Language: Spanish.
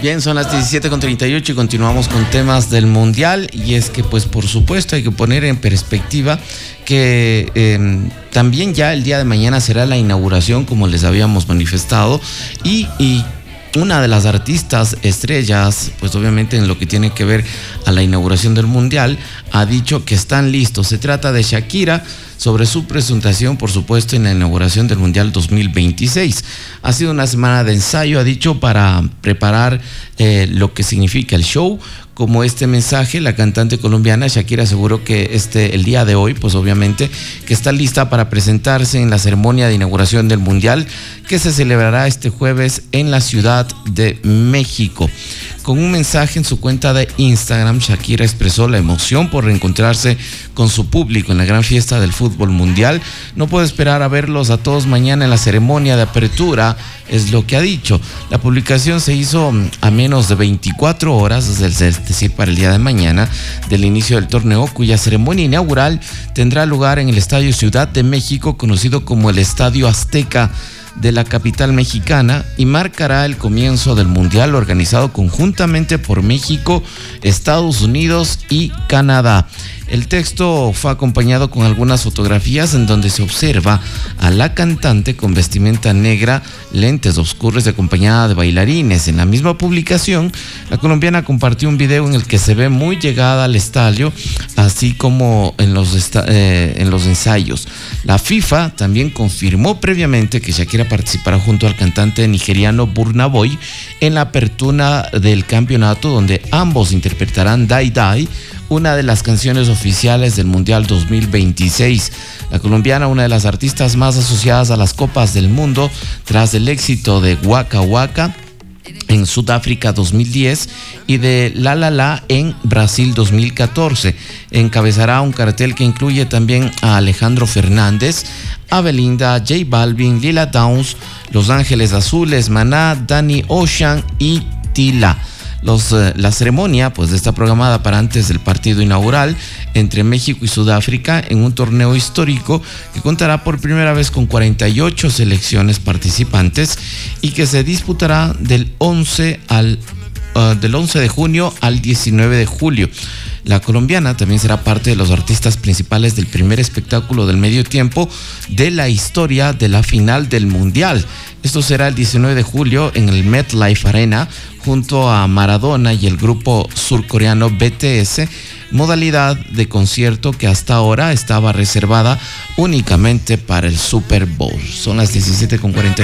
Bien, son las 17:38 y continuamos con temas del Mundial. Y es que, pues, por supuesto, hay que poner en perspectiva que también ya el día de mañana será la inauguración, como les habíamos manifestado, y una de las artistas estrellas, pues obviamente en lo que tiene que ver a la inauguración del Mundial, ha dicho que están listos. Se trata de Shakira, sobre su presentación, por supuesto, en la inauguración del Mundial 2026. Ha sido una semana de ensayo, ha dicho, para preparar lo que significa el show. Como este mensaje, la cantante colombiana Shakira aseguró que el día de hoy, pues obviamente, que está lista para presentarse en la ceremonia de inauguración del Mundial, que se celebrará este jueves en la Ciudad de México. Con un mensaje en su cuenta de Instagram, Shakira expresó la emoción por reencontrarse con su público en la gran fiesta del fútbol mundial. No puedo esperar a verlos a todos mañana en la ceremonia de apertura, es lo que ha dicho. La publicación se hizo a menos de 24 horas, es decir, para el día de mañana, del inicio del torneo, cuya ceremonia inaugural tendrá lugar en el Estadio Ciudad de México, conocido como el Estadio Azteca de la capital mexicana, y marcará el comienzo del Mundial, organizado conjuntamente por México, Estados Unidos y Canadá. El texto fue acompañado con algunas fotografías en donde se observa a la cantante con vestimenta negra, lentes oscuros y acompañada de bailarines. En la misma publicación, la colombiana compartió un video en el que se ve muy llegada al estadio, así como en los ensayos. La FIFA también confirmó previamente que Shakira participará junto al cantante nigeriano Burna Boy en la apertura del campeonato, donde ambos interpretarán Die Die, una de las canciones oficiales del Mundial 2026. La colombiana, una de las artistas más asociadas a las Copas del Mundo, tras el éxito de Waka Waka en Sudáfrica 2010 y de La La La en Brasil 2014. Encabezará un cartel que incluye también a Alejandro Fernández, a Belinda, J Balvin, Lila Downs, Los Ángeles Azules, Maná, Danny Ocean y Tila. La ceremonia pues está programada para antes del partido inaugural entre México y Sudáfrica, en un torneo histórico que contará por primera vez con 48 selecciones participantes y que se disputará del 11 de junio al 19 de julio. La colombiana también será parte de los artistas principales del primer espectáculo del medio tiempo de la historia de la final del Mundial. Esto será el 19 de julio en el MetLife Arena, junto a Maradona y el grupo surcoreano BTS, modalidad de concierto que hasta ahora estaba reservada únicamente para el Super Bowl. Son las 17:41.